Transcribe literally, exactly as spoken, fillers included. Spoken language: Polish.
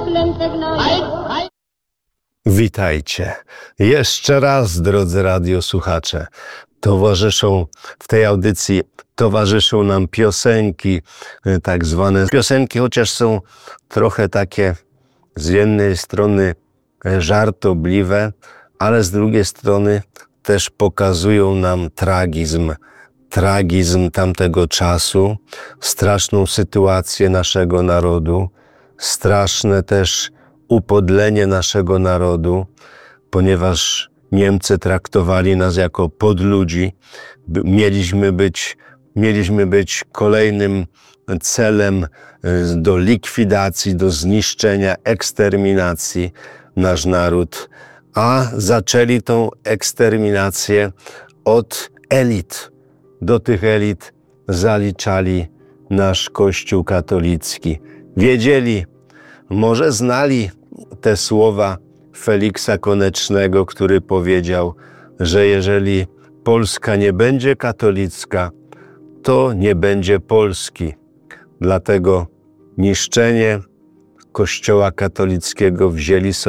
Witajcie. Jeszcze raz, drodzy radiosłuchacze. Towarzyszą w tej audycji, towarzyszą nam piosenki, tak zwane piosenki, chociaż są trochę takie z jednej strony żartobliwe, ale z drugiej strony też pokazują nam tragizm, tragizm tamtego czasu, straszną sytuację naszego narodu, straszne też upodlenie naszego narodu, ponieważ Niemcy traktowali nas jako podludzi. Mieliśmy być, mieliśmy być kolejnym celem do likwidacji, do zniszczenia, eksterminacji nasz naród, a zaczęli tą eksterminację od elit. Do tych elit zaliczali nasz Kościół katolicki. Wiedzieli, może znali te słowa Feliksa Konecznego, który powiedział, że jeżeli Polska nie będzie katolicka, to nie będzie Polski. Dlatego niszczenie Kościoła katolickiego wzięli sobie